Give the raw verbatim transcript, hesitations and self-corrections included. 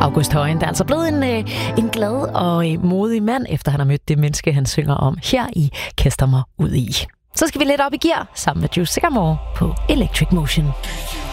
August Højen, der er altså blevet en, øh, en glad og øh, modig mand, efter han har mødt det menneske, han synger om her i Kaster mig ud i. Så skal vi lidt op i gear sammen med Juice Sycamore på Electric Motion.